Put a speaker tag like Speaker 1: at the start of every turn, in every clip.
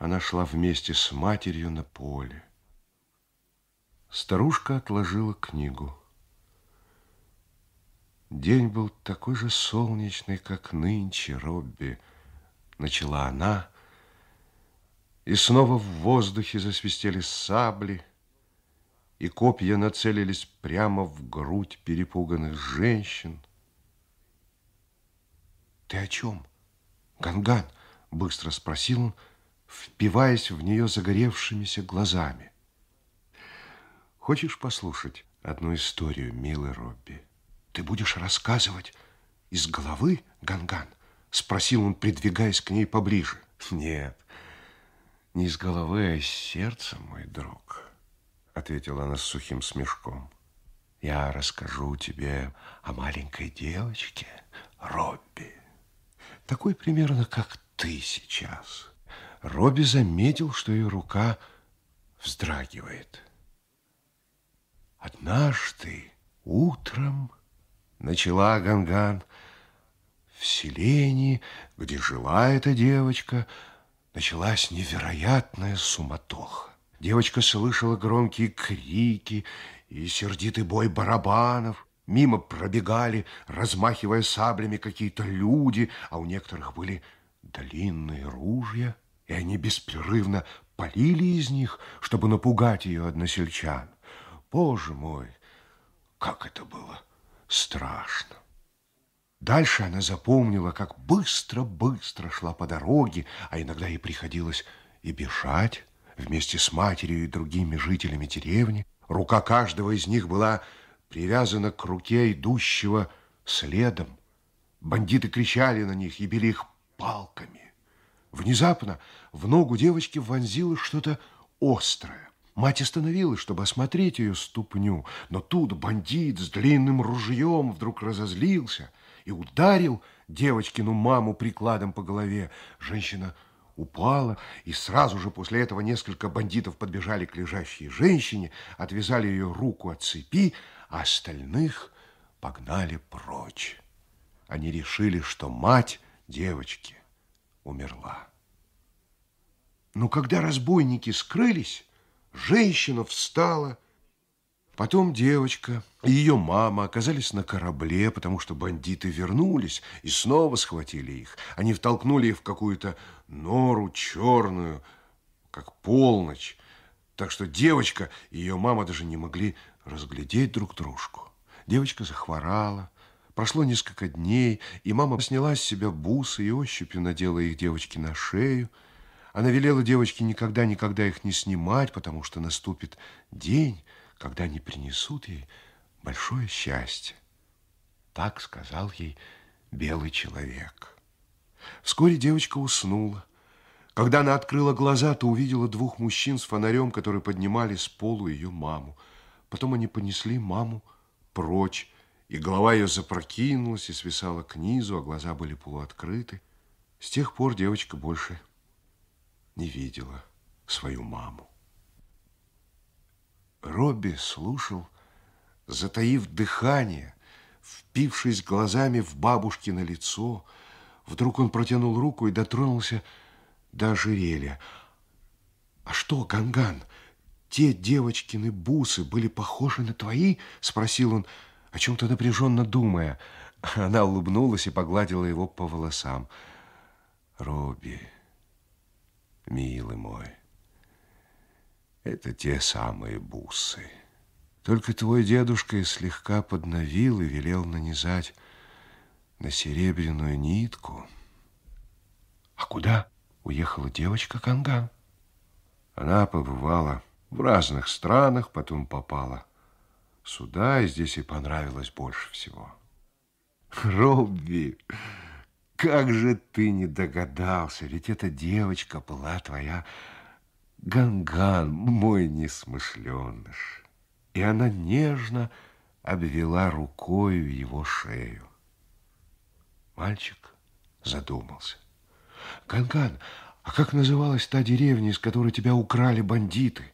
Speaker 1: она шла вместе с матерью на поле. Старушка отложила книгу. День был такой же солнечный, как нынче, Робби, начала она, и снова в воздухе засвистели сабли, и копья нацелились прямо в грудь перепуганных женщин. Ты о чем, Ганган? Быстро спросил он, впиваясь в нее загоревшимися глазами. Хочешь послушать одну историю, милый Робби? Ты будешь рассказывать из головы, Ганган? Спросил он, придвигаясь к ней поближе. Нет, не из головы, а из сердца, мой друг, ответила она с сухим смешком. Я расскажу тебе о маленькой девочке, Робби, такой примерно, как ты сейчас. Робби заметил, что ее рука вздрагивает. Однажды утром, начала Ганган, в селении, где жила эта девочка, началась невероятная суматоха. Девочка слышала громкие крики и сердитый бой барабанов. Мимо пробегали, размахивая саблями, какие-то люди, а у некоторых были длинные ружья, и они беспрерывно полили из них, чтобы напугать ее односельчан. Боже мой, как это было страшно! Дальше она запомнила, как быстро-быстро шла по дороге, а иногда ей приходилось и бежать вместе с матерью и другими жителями деревни. Рука каждого из них была привязана к руке идущего следом. Бандиты кричали на них и били их палками. Внезапно в ногу девочки вонзилось что-то острое. Мать остановилась, чтобы осмотреть ее ступню, но тут бандит с длинным ружьем вдруг разозлился и ударил девочкину маму прикладом по голове. Женщина упала, и сразу же после этого несколько бандитов подбежали к лежащей женщине, отвязали ее руку от цепи, а остальных погнали прочь. Они решили, что мать девочки умерла. Но когда разбойники скрылись, женщина встала. Потом девочка и ее мама оказались на корабле, потому что бандиты вернулись и снова схватили их. Они втолкнули их в какую-то нору черную, как полночь. Так что девочка и ее мама даже не могли разглядеть друг дружку. Девочка захворала. Прошло несколько дней, и мама сняла с себя бусы и ощупью надела их девочке на шею. Она велела девочке никогда их не снимать, потому что наступит день, когда они принесут ей большое счастье. Так сказал ей белый человек. Вскоре девочка уснула. Когда она открыла глаза, то увидела двух мужчин с фонарем, которые поднимали с полу ее маму. Потом они понесли маму прочь, и голова ее запрокинулась и свисала к низу, а глаза были полуоткрыты. С тех пор девочка больше не видела свою маму. Робби слушал, затаив дыхание, впившись глазами в бабушкино лицо. Вдруг он протянул руку и дотронулся до ожерелья. А что, Ганган, те девочкины бусы были похожи на твои? Спросил он, о чем-то напряженно думая. Она улыбнулась и погладила его по волосам. Робби, милый мой, это те самые бусы. Только твой дедушка слегка подновил и велел нанизать на серебряную нитку. А куда уехала девочка Ганган? Она побывала в разных странах, потом попала сюда, и здесь ей понравилось больше всего. Робби, как же ты не догадался, ведь эта девочка была твоя Ганган, мой несмышленыш. И она нежно обвела рукою его шею. Мальчик задумался. Ганган, а как называлась та деревня, из которой тебя украли бандиты?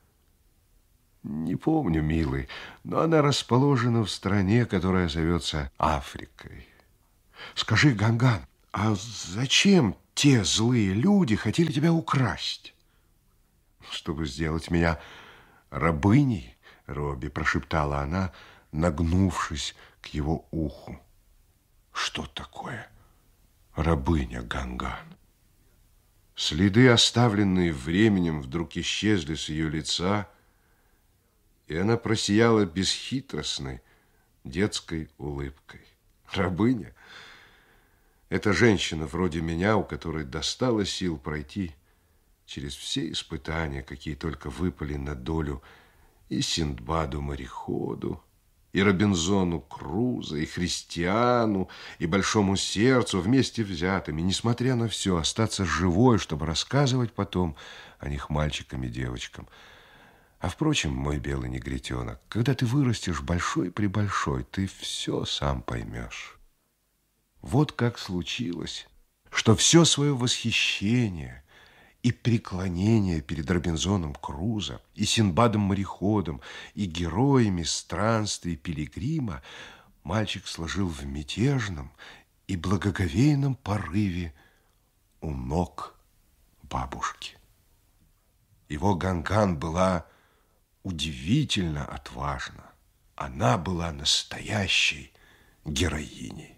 Speaker 1: Не помню, милый, но она расположена в стране, которая зовется Африкой. Скажи, Ганган, А зачем те злые люди хотели тебя украсть? Чтобы сделать меня рабыней, Робби, прошептала она, нагнувшись к его уху. Что такое рабыня, Ганган? Следы, оставленные временем, вдруг исчезли с ее лица, и она просияла бесхитростной детской улыбкой. Рабыня – это женщина вроде меня, у которой достало сил пройти через все испытания, какие только выпали на долю и Синдбаду-мореходу, и Робинзону Крузо, и Христиану, и Большому сердцу вместе взятыми, несмотря на все, остаться живой, чтобы рассказывать потом о них мальчикам и девочкам. А впрочем, мой белый негритенок, когда ты вырастешь большой-пребольшой, ты все сам поймешь. Вот как случилось, что все свое восхищение и преклонение перед Робинзоном Крузо, и Синдбадом-мореходом, и героями странствий Пилигрима мальчик сложил в мятежном и благоговейном порыве у ног бабушки. Его Ганган была удивительно отважна. Она была настоящей героиней.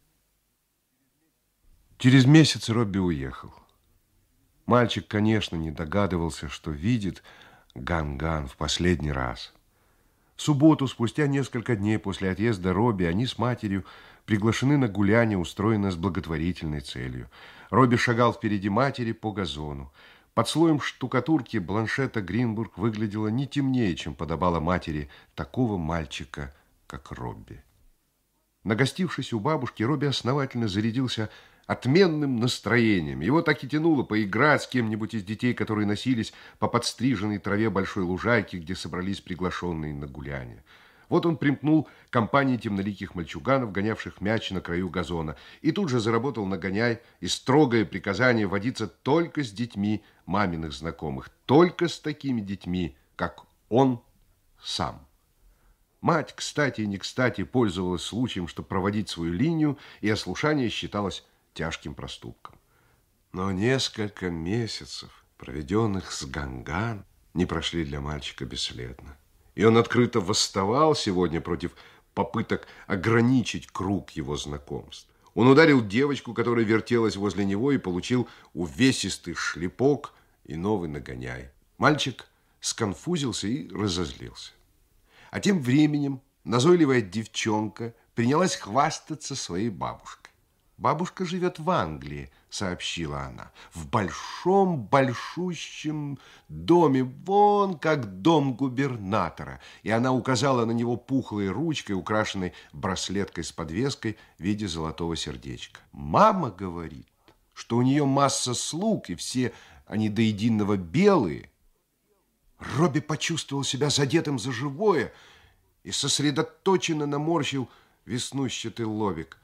Speaker 1: Через месяц Робби уехал. Мальчик, конечно, не догадывался, что видит Ганган в последний раз. В субботу, спустя несколько дней после отъезда Робби, они с матерью приглашены на гуляние, устроенное с благотворительной целью. Робби шагал впереди матери по газону. Под слоем штукатурки Бланшетта Гринбург выглядела не темнее, чем подобало матери такого мальчика, как Робби. Нагостившись у бабушки, Робби основательно зарядился отменным настроением. Его так и тянуло поиграть с кем-нибудь из детей, которые носились по подстриженной траве большой лужайки, где собрались приглашенные на гуляние. Вот он примкнул к компании темноликих мальчуганов, гонявших мяч на краю газона, и тут же заработал нагоняй и строгое приказание водиться только с детьми маминых знакомых, только с такими детьми, как он сам. Мать, кстати и не кстати, пользовалась случаем, чтобы проводить свою линию, и ослушание считалось тяжким проступком. Но несколько месяцев, проведенных с Ганган, не прошли для мальчика бесследно. И он открыто восставал сегодня против попыток ограничить круг его знакомств. Он ударил девочку, которая вертелась возле него, и получил увесистый шлепок и новый нагоняй. Мальчик сконфузился и разозлился. А тем временем назойливая девчонка принялась хвастаться своей бабушкой. «Бабушка живет в Англии», — сообщила она, «в большом-большущем доме, вон как дом губернатора». И она указала на него пухлой ручкой, украшенной браслеткой с подвеской в виде золотого сердечка. «Мама говорит, что у нее масса слуг, и все они до единого белые». Робби почувствовал себя задетым за живое и сосредоточенно наморщил веснущатый лобик.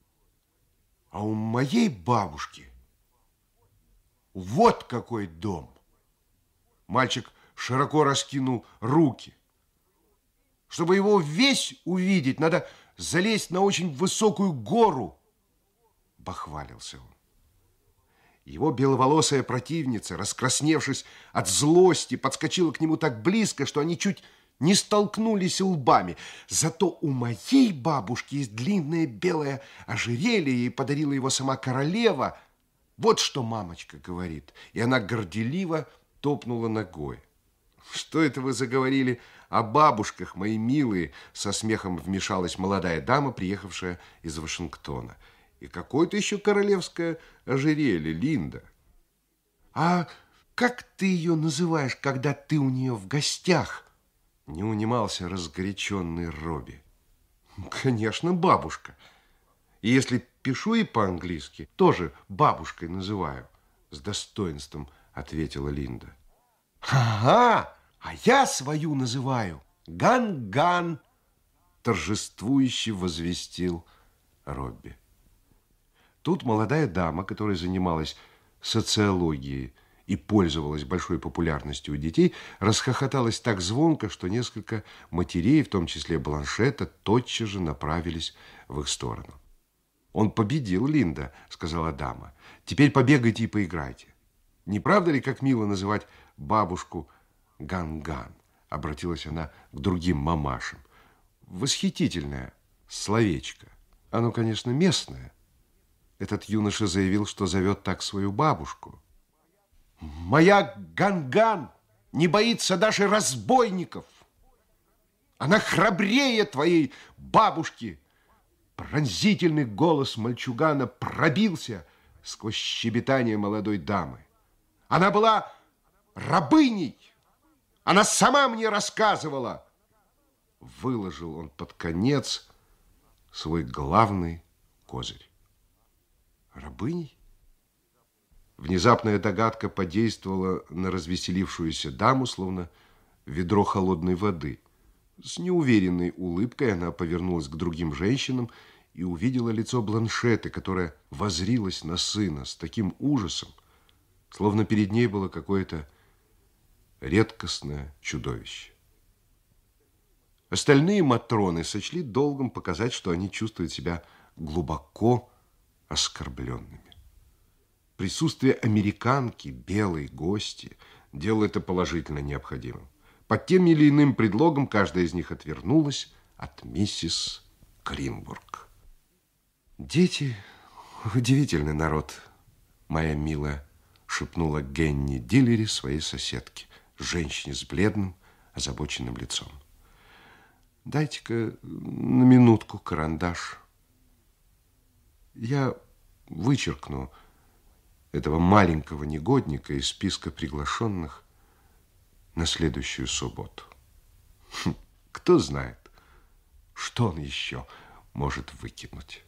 Speaker 1: А у моей бабушки вот какой дом. Мальчик широко раскинул руки. Чтобы его весь увидеть, надо залезть на очень высокую гору, бахвалился он. Его беловолосая противница, раскрасневшись от злости, подскочила к нему так близко, что они чуть не столкнулись лбами. Зато у моей бабушки есть длинное белое ожерелье, ей подарила его сама королева. Вот что мамочка говорит. И она горделиво топнула ногой. Что это вы заговорили о бабушках, мои милые? Со смехом вмешалась молодая дама, приехавшая из Вашингтона. И какое-то еще королевское ожерелье, Линда. А как ты ее называешь, когда ты у нее в гостях? Не унимался разгоряченный Робби. Конечно, бабушка. И если пишу и по-английски, тоже бабушкой называю. С достоинством ответила Линда. Ага, а я свою называю Ганган, торжествующе возвестил Робби. Тут молодая дама, которая занималась социологией и пользовалась большой популярностью у детей, расхохоталась так звонко, что несколько матерей, в том числе Бланшетта, тотчас же направились в их сторону. Он победил, Линда, сказала дама. Теперь побегайте и поиграйте. Не правда ли, как мило называть бабушку Ганган? Обратилась она к другим мамашам. Восхитительное словечко. Оно, конечно, местное. Этот юноша заявил, что зовет так свою бабушку. Моя Ганган не боится даже разбойников. Она храбрее твоей бабушки. Пронзительный голос мальчугана пробился сквозь щебетание молодой дамы. Она была рабыней. Она сама мне рассказывала. Выложил он под конец свой главный козырь. Рабыней? Внезапная догадка подействовала на развеселившуюся даму, словно ведро холодной воды. С неуверенной улыбкой она повернулась к другим женщинам и увидела лицо Бланшетты, которая воззрилась на сына с таким ужасом, словно перед ней было какое-то редкостное чудовище. Остальные матроны сочли долгом показать, что они чувствуют себя глубоко оскорбленными. Присутствие американки, белой гости, делало это положительно необходимым. Под тем или иным предлогом каждая из них отвернулась от миссис Кринбург. Дети – удивительный народ, моя милая, шепнула Генни Диллери своей соседке, женщине с бледным, озабоченным лицом. Дайте-ка на минутку карандаш. Я вычеркну этого маленького негодника из списка приглашенных на следующую субботу. Кто знает, что он еще может выкинуть.